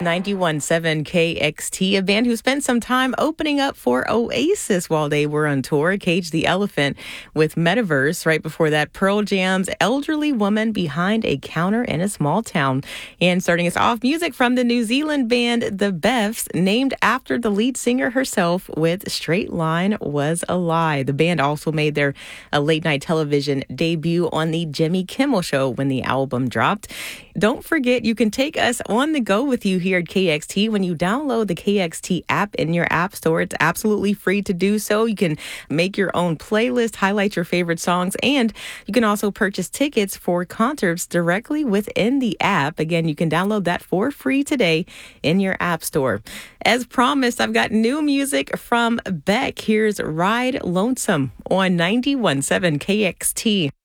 91.7 KXT, a band who spent some time opening up for Oasis while they were on tour. Cage the Elephant with Metaverse. Right before that, Pearl Jam's Elderly Woman Behind a Counter in a Small Town. And starting us off, music from the New Zealand band The Beths, named after the lead singer herself, with Straight Line Was a Lie. The band also made their late-night television debut on the Jimmy Kimmel Show when the album dropped. Don't forget, you can take us on the go with you here at KXT when you download the KXT app in your app store. It's absolutely free to do so. You can make your own playlist, highlight your favorite songs, and you can also purchase tickets for concerts directly within the app. Again, you can download that for free today in your app store. As promised, I've got new music from Beck. Here's Ride Lonesome on 91.7 KXT.